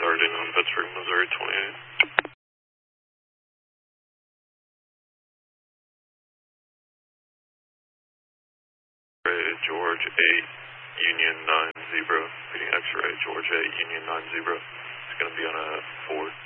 starting on Pittsburgh, Missouri 28. George 8, Union 9, Zebra, reading X-ray, George 8, Union 9, Zebra. It's going to be on a 4.